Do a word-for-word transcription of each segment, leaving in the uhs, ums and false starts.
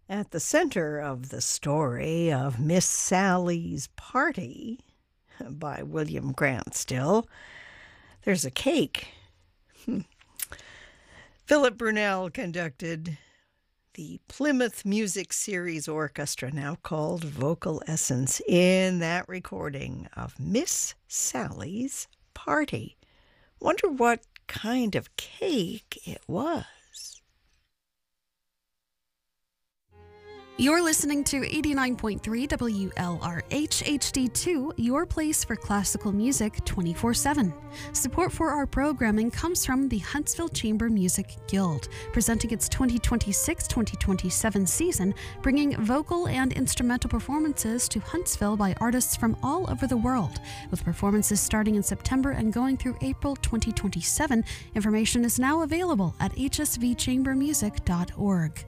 At the center of the story of Miss Sally's Party by William Grant Still, there's a cake. Philip Brunel conducted the Plymouth Music Series Orchestra, now called Vocal Essence, in that recording of Miss Sally's Party. Wonder what kind of cake it was. You're listening to eighty-nine point three W L R H H D two, your place for classical music twenty-four seven. Support for our programming comes from the Huntsville Chamber Music Guild, presenting its twenty twenty-six twenty twenty-seven season, bringing vocal and instrumental performances to Huntsville by artists from all over the world. With performances starting in September and going through April twenty twenty-seven, information is now available at h s v chamber music dot org.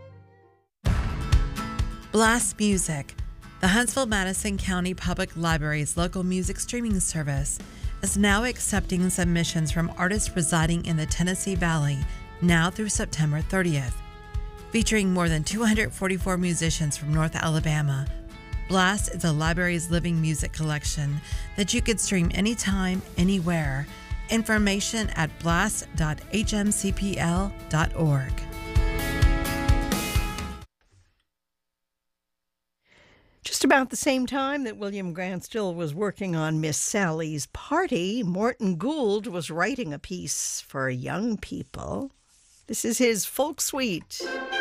Blast Music, the Huntsville-Madison County Public Library's local music streaming service, is now accepting submissions from artists residing in the Tennessee Valley now through September thirtieth. Featuring more than two hundred forty-four musicians from North Alabama, Blast is the library's living music collection that you could stream anytime, anywhere. Information at blast dot h m c p l dot org. Just about the same time that William Grant Still was working on Miss Sally's Party, Morton Gould was writing a piece for young people. This is his folk suite.